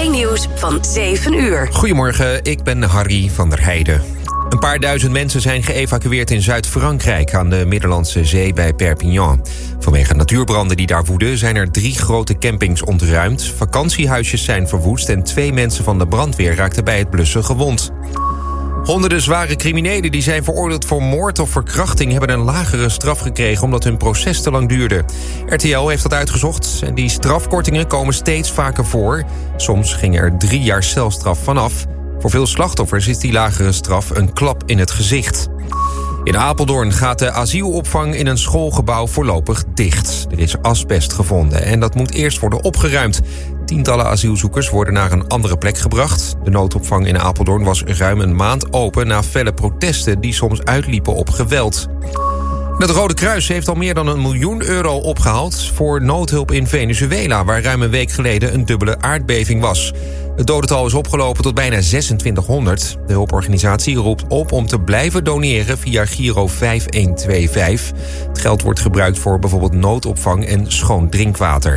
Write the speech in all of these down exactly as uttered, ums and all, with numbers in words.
één Nieuws van zeven uur. Goedemorgen, ik ben Harry van der Heijden. Een paar duizend mensen zijn geëvacueerd in Zuid-Frankrijk aan de Middellandse Zee bij Perpignan. Vanwege natuurbranden die daar woeden zijn er drie grote campings ontruimd. Vakantiehuisjes zijn verwoest en twee mensen van de brandweer raakten bij het blussen gewond. Honderden zware criminelen die zijn veroordeeld voor moord of verkrachting hebben een lagere straf gekregen omdat hun proces te lang duurde. R T L heeft dat uitgezocht en die strafkortingen komen steeds vaker voor. Soms ging er drie jaar celstraf vanaf. Voor veel slachtoffers is die lagere straf een klap in het gezicht. In Apeldoorn gaat de asielopvang in een schoolgebouw voorlopig dicht. Er is asbest gevonden en dat moet eerst worden opgeruimd. Tientallen asielzoekers worden naar een andere plek gebracht. De noodopvang in Apeldoorn was ruim een maand open na felle protesten die soms uitliepen op geweld. Het Rode Kruis heeft al meer dan een miljoen euro opgehaald voor noodhulp in Venezuela, waar ruim een week geleden een dubbele aardbeving was. Het dodental is opgelopen tot bijna zesentwintighonderd. De hulporganisatie roept op om te blijven doneren via Giro vijf een twee vijf. Het geld wordt gebruikt voor bijvoorbeeld noodopvang en schoon drinkwater.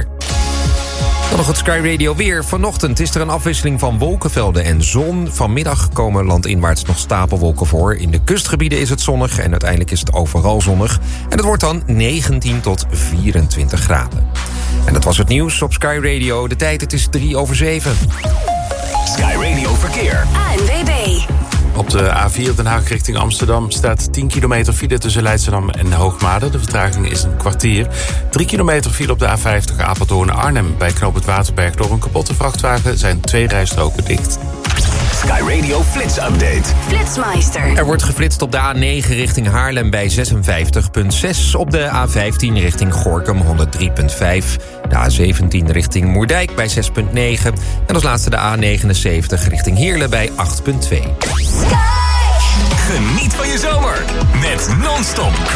Dan nog het Sky Radio weer. Vanochtend is er een afwisseling van wolkenvelden en zon. Vanmiddag komen landinwaarts nog stapelwolken voor. In de kustgebieden is het zonnig en uiteindelijk is het overal zonnig. En het wordt dan negentien tot vierentwintig graden. En dat was het nieuws op Sky Radio. De tijd, het is drie over zeven. Sky Radio Verkeer. A N W B. Op de A vier Den Haag richting Amsterdam staat tien kilometer file tussen Leidschendam en Hoogmade. De vertraging is een kwartier. drie kilometer file op de A vijftig Apeldoorn-Arnhem. Bij knooppunt Waterberg door een kapotte vrachtwagen zijn twee rijstroken dicht. Sky Radio Flits Update. Flitsmeister. Er wordt geflitst op de A negen richting Haarlem bij zesenvijftig komma zes. Op de A vijftien richting Gorinchem honderd drie komma vijf. De A zeventien richting Moerdijk bij zes komma negen. En als laatste de A negenenzeventig richting Heerlen bij acht komma twee. Geniet van je zomer met non-stop